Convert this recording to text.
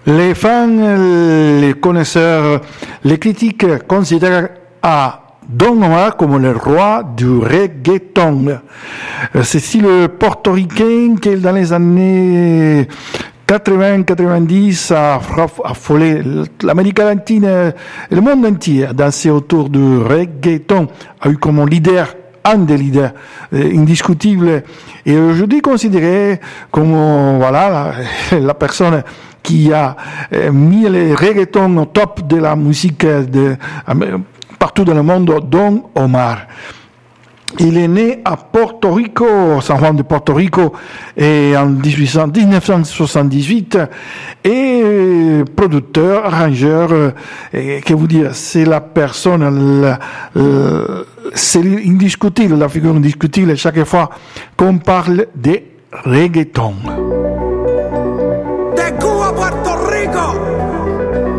Les fans, les connaisseurs, les critiques considèrent Don Omar comme le roi du reggaeton. C'est style portoricain qui dans les années 80-90 a affolé l'Amérique latine et le monde entier a dansé autour du reggaeton, a eu comme leader un des leaders indiscutibles et aujourd'hui considéré comme voilà la personne qui a mis le reggaeton au top de la musique partout dans le monde, Don Omar. Il est né à Porto Rico, San Juan de Porto Rico, et en 1978, et producteur, arrangeur, et que vous dire, c'est la personne, c'est indiscutible, la figure indiscutible chaque fois qu'on parle de reggaeton. De Cuba a Puerto Rico.